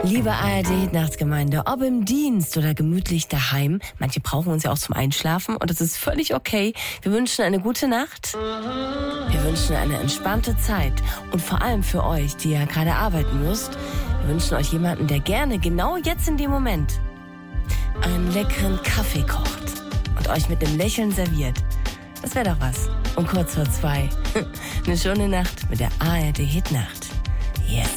Liebe ARD-Hitnachtsgemeinde, ob im Dienst oder gemütlich daheim, manche brauchen uns ja auch zum Einschlafen und das ist völlig okay. Wir wünschen eine gute Nacht, wir wünschen eine entspannte Zeit und vor allem für euch, die ja gerade arbeiten müsst, wir wünschen euch jemanden, der gerne genau jetzt in dem Moment einen leckeren Kaffee kocht und euch mit einem Lächeln serviert. Das wäre doch was. Um kurz vor 2. Eine schöne Nacht mit der ARD-Hitnacht. Yes.